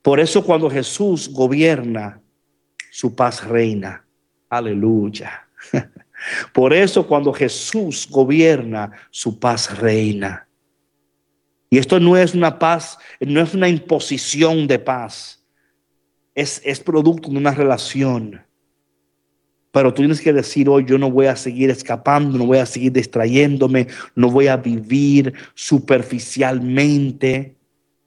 Por eso cuando Jesús gobierna, su paz reina. Aleluya. Por eso cuando Jesús gobierna, su paz reina. Y esto no es una paz, no es una imposición de paz. Es producto de una relación. Pero tú tienes que decir hoy, yo no voy a seguir escapando, no voy a seguir distrayéndome, no voy a vivir superficialmente.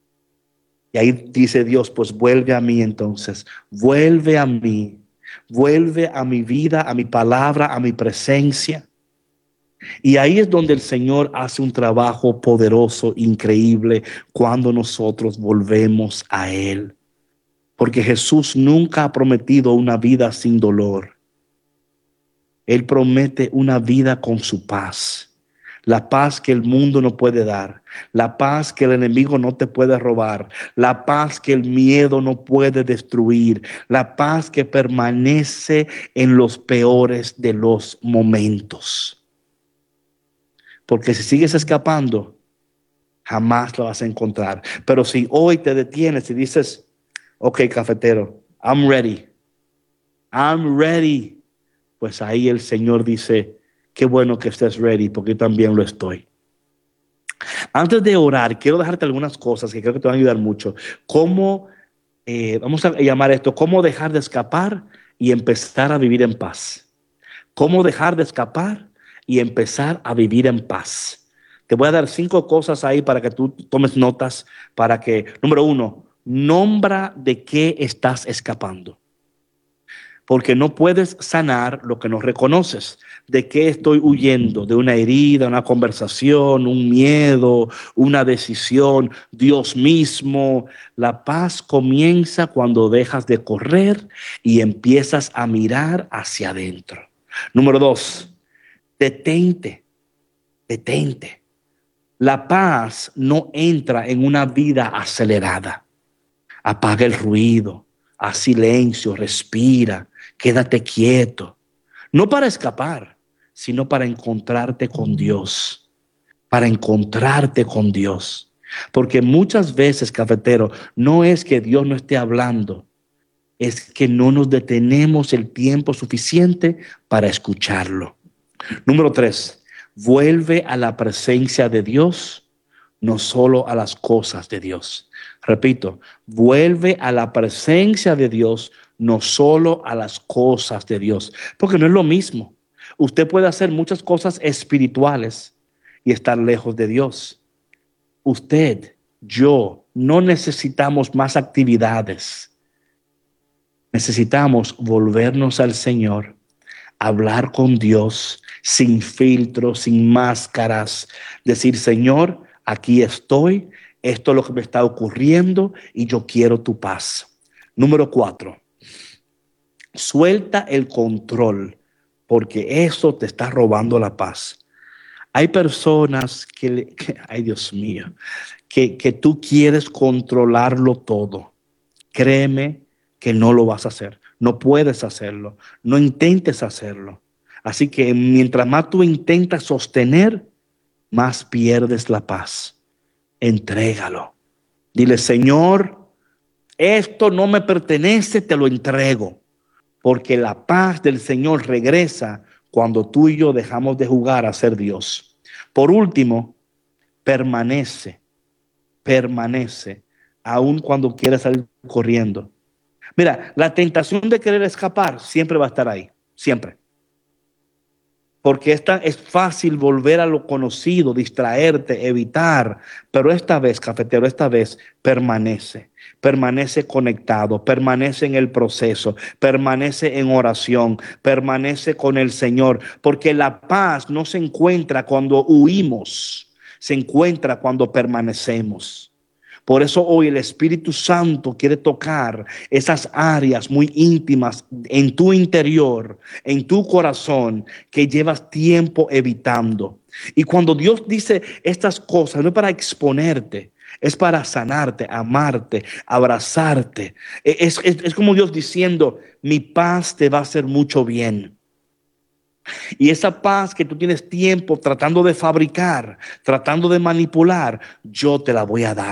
Y ahí dice Dios, pues vuelve a mí entonces, vuelve a mí, vuelve a mi vida, a mi palabra, a mi presencia. Y ahí es donde el Señor hace un trabajo poderoso, increíble, cuando nosotros volvemos a Él. Porque Jesús nunca ha prometido una vida sin dolor. Él promete una vida con su paz. La paz que el mundo no puede dar. La paz que el enemigo no te puede robar. La paz que el miedo no puede destruir. La paz que permanece en los peores de los momentos. Porque si sigues escapando, jamás lo vas a encontrar. Pero si hoy te detienes y dices, ok, cafetero, I'm ready. I'm ready. Pues ahí el Señor dice, qué bueno que estés ready, porque yo también lo estoy. Antes de orar, quiero dejarte algunas cosas que creo que te van a ayudar mucho. Vamos a llamar esto, cómo dejar de escapar y empezar a vivir en paz. Cómo dejar de escapar y empezar a vivir en paz. Te voy a dar 5 cosas ahí para que tú tomes notas, para que, número 1, nombra de qué estás escapando. Porque no puedes sanar lo que no reconoces. ¿De qué estoy huyendo? ¿De una herida, una conversación, un miedo, una decisión, Dios mismo? La paz comienza cuando dejas de correr y empiezas a mirar hacia adentro. Número 2, detente. La paz no entra en una vida acelerada. Apaga el ruido, haz silencio, respira, quédate quieto. No para escapar, sino para encontrarte con Dios. Para encontrarte con Dios. Porque muchas veces, cafetero, no es que Dios no esté hablando, es que no nos detenemos el tiempo suficiente para escucharlo. Número 3, vuelve a la presencia de Dios, no solo a las cosas de Dios. Repito, vuelve a la presencia de Dios, no solo a las cosas de Dios, porque no es lo mismo. Usted puede hacer muchas cosas espirituales y estar lejos de Dios. Usted, yo, no necesitamos más actividades. Necesitamos volvernos al Señor, hablar con Dios sin filtros, sin máscaras, decir, Señor, aquí estoy, esto es lo que me está ocurriendo y yo quiero tu paz. Número 4, suelta el control, porque eso te está robando la paz. Hay personas ay Dios mío, que tú quieres controlarlo todo. Créeme que no lo vas a hacer. No puedes hacerlo. No intentes hacerlo. Así que mientras más tú intentas sostener, más pierdes la paz. Entrégalo. Dile, Señor, esto no me pertenece, te lo entrego. Porque la paz del Señor regresa cuando tú y yo dejamos de jugar a ser Dios. Por último, permanece, aun cuando quieras salir corriendo. Mira, la tentación de querer escapar siempre va a estar ahí, siempre. Porque es fácil volver a lo conocido, distraerte, evitar. Pero esta vez, cafetero, esta vez permanece conectado, permanece en el proceso, permanece en oración, permanece con el Señor. Porque la paz no se encuentra cuando huimos, se encuentra cuando permanecemos. Por eso hoy el Espíritu Santo quiere tocar esas áreas muy íntimas en tu interior, en tu corazón, que llevas tiempo evitando. Y cuando Dios dice estas cosas, no es para exponerte, es para sanarte, amarte, abrazarte. Es como Dios diciendo, mi paz te va a hacer mucho bien. Y esa paz que tú tienes tiempo tratando de fabricar, tratando de manipular, yo te la voy a dar.